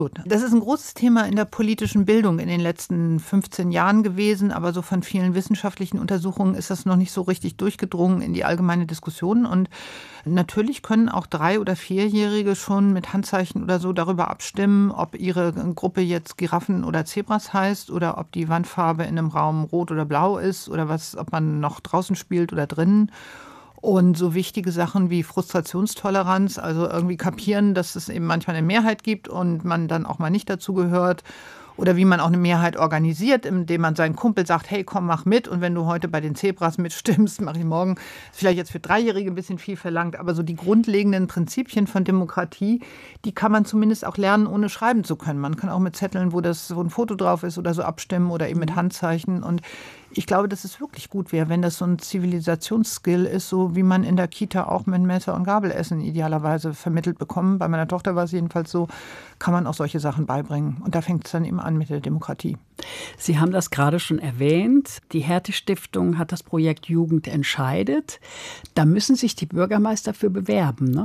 Gut. Das ist ein großes Thema in der politischen Bildung in den letzten 15 Jahren gewesen, aber so von vielen wissenschaftlichen Untersuchungen ist das noch nicht so richtig durchgedrungen in die allgemeine Diskussion. Und natürlich können auch 3- oder 4-Jährige schon mit Handzeichen oder so darüber abstimmen, ob ihre Gruppe jetzt Giraffen oder Zebras heißt oder ob die Wandfarbe in einem Raum rot oder blau ist oder ob man noch draußen spielt oder drinnen. Und so wichtige Sachen wie Frustrationstoleranz, also irgendwie kapieren, dass es eben manchmal eine Mehrheit gibt und man dann auch mal nicht dazu gehört. Oder wie man auch eine Mehrheit organisiert, indem man seinen Kumpel sagt, hey, komm, mach mit. Und wenn du heute bei den Zebras mitstimmst, mache ich morgen. Ist vielleicht jetzt für 3-Jährige ein bisschen viel verlangt, aber so die grundlegenden Prinzipien von Demokratie, die kann man zumindest auch lernen, ohne schreiben zu können. Man kann auch mit Zetteln, wo ein Foto drauf ist oder so abstimmen oder eben mit Handzeichen. Und ich glaube, dass es wirklich gut wäre, wenn das so ein Zivilisationsskill ist, so wie man in der Kita auch mit Messer und Gabel essen idealerweise vermittelt bekommen. Bei meiner Tochter war es jedenfalls so, kann man auch solche Sachen beibringen. Und da fängt es dann eben an mit der Demokratie. Sie haben das gerade schon erwähnt. Die Hertie-Stiftung hat das Projekt Jugend entscheidet. Da müssen sich die Bürgermeister für bewerben, ne?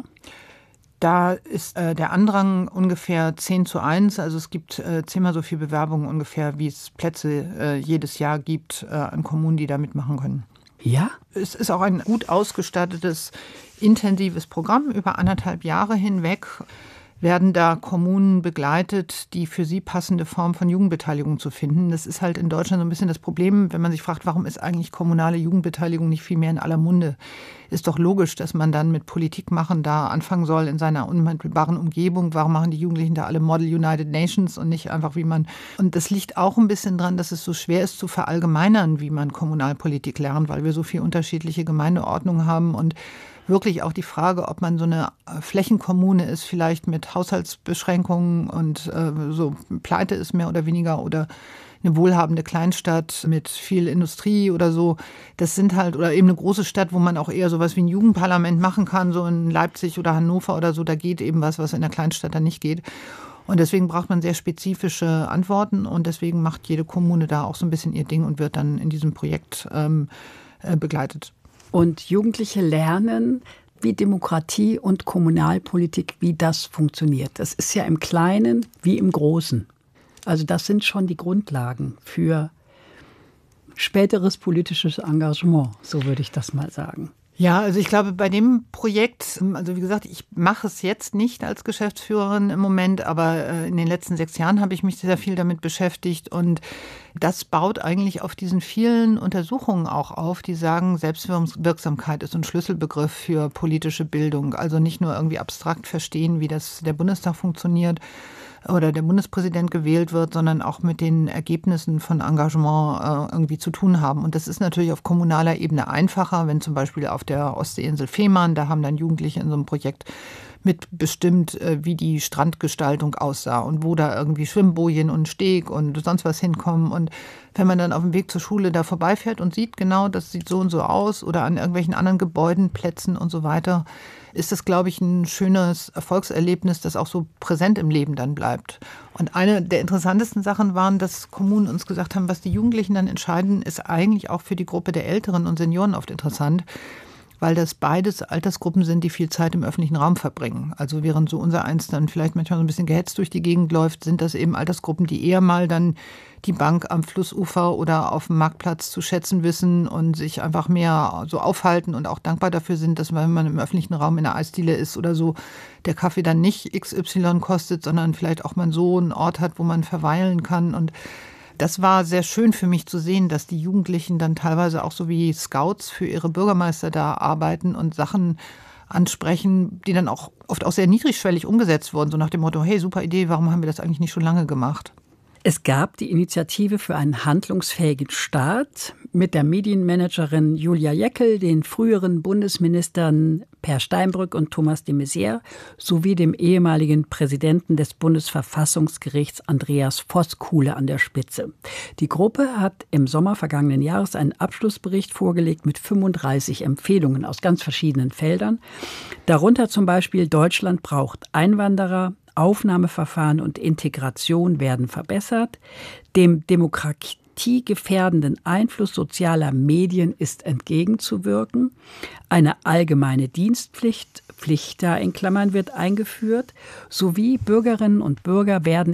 Da ist der Andrang ungefähr 10:1. Also es gibt 10-mal so viele Bewerbungen ungefähr, wie es Plätze jedes Jahr gibt an Kommunen, die da mitmachen können. Ja? Es ist auch ein gut ausgestattetes, intensives Programm. Über 1,5 Jahre hinweg werden da Kommunen begleitet, die für sie passende Form von Jugendbeteiligung zu finden. Das ist halt in Deutschland so ein bisschen das Problem, wenn man sich fragt, warum ist eigentlich kommunale Jugendbeteiligung nicht viel mehr in aller Munde? Ist doch logisch, dass man dann mit Politik machen da anfangen soll in seiner unmittelbaren Umgebung. Warum machen die Jugendlichen da alle Model United Nations und nicht einfach Und das liegt auch ein bisschen dran, dass es so schwer ist zu verallgemeinern, wie man Kommunalpolitik lernt, weil wir so viel unterschiedliche Gemeindeordnungen haben und wirklich auch die Frage, ob man so eine Flächenkommune ist, vielleicht mit Haushaltsbeschränkungen und so pleite ist mehr oder weniger oder eine wohlhabende Kleinstadt mit viel Industrie oder so. Das sind halt, oder eben eine große Stadt, wo man auch eher sowas wie ein Jugendparlament machen kann, so in Leipzig oder Hannover oder so. Da geht eben was in der Kleinstadt dann nicht geht. Und deswegen braucht man sehr spezifische Antworten und deswegen macht jede Kommune da auch so ein bisschen ihr Ding und wird dann in diesem Projekt begleitet. Und Jugendliche lernen, wie Demokratie und Kommunalpolitik, wie das funktioniert. Das ist ja im Kleinen wie im Großen. Also das sind schon die Grundlagen für späteres politisches Engagement, so würde ich das mal sagen. Ja, also ich glaube, bei dem Projekt, also wie gesagt, ich mache es jetzt nicht als Geschäftsführerin im Moment, aber in den letzten 6 Jahren habe ich mich sehr viel damit beschäftigt und das baut eigentlich auf diesen vielen Untersuchungen auch auf, die sagen, Selbstwirksamkeit ist ein Schlüsselbegriff für politische Bildung. Also nicht nur irgendwie abstrakt verstehen, wie der Bundestag funktioniert oder der Bundespräsident gewählt wird, sondern auch mit den Ergebnissen von Engagement irgendwie zu tun haben. Und das ist natürlich auf kommunaler Ebene einfacher, wenn zum Beispiel auf der Ostseeinsel Fehmarn, da haben dann Jugendliche in so einem Projekt mitbestimmt, wie die Strandgestaltung aussah und wo da irgendwie Schwimmbojen und Steg und sonst was hinkommen. Und wenn man dann auf dem Weg zur Schule da vorbeifährt und sieht, genau, das sieht so und so aus oder an irgendwelchen anderen Gebäuden, Plätzen und so weiter, ist das, glaube ich, ein schönes Erfolgserlebnis, das auch so präsent im Leben dann bleibt. Und eine der interessantesten Sachen waren, dass Kommunen uns gesagt haben, was die Jugendlichen dann entscheiden, ist eigentlich auch für die Gruppe der Älteren und Senioren oft interessant, weil das beides Altersgruppen sind, die viel Zeit im öffentlichen Raum verbringen. Also während so unser Eins dann vielleicht manchmal so ein bisschen gehetzt durch die Gegend läuft, sind das eben Altersgruppen, die eher mal dann die Bank am Flussufer oder auf dem Marktplatz zu schätzen wissen und sich einfach mehr so aufhalten und auch dankbar dafür sind, dass wenn man im öffentlichen Raum in der Eisdiele ist oder so, der Kaffee dann nicht XY kostet, sondern vielleicht auch mal so einen Ort hat, wo man verweilen kann. Und das war sehr schön für mich zu sehen, dass die Jugendlichen dann teilweise auch so wie Scouts für ihre Bürgermeister da arbeiten und Sachen ansprechen, die dann auch oft auch sehr niedrigschwellig umgesetzt wurden, so nach dem Motto, hey, super Idee, warum haben wir das eigentlich nicht schon lange gemacht? Es gab die Initiative für einen handlungsfähigen Staat mit der Medienmanagerin Julia Jäckel, den früheren Bundesministern Per Steinbrück und Thomas de Maizière sowie dem ehemaligen Präsidenten des Bundesverfassungsgerichts Andreas Voskuhle an der Spitze. Die Gruppe hat im Sommer vergangenen Jahres einen Abschlussbericht vorgelegt mit 35 Empfehlungen aus ganz verschiedenen Feldern. Darunter zum Beispiel: Deutschland braucht Einwanderer, Aufnahmeverfahren und Integration werden verbessert. Dem demokratiegefährdenden Einfluss sozialer Medien ist entgegenzuwirken. Eine allgemeine Dienstpflicht, Pflicht da in Klammern, wird eingeführt. Sowie Bürgerinnen und Bürger werden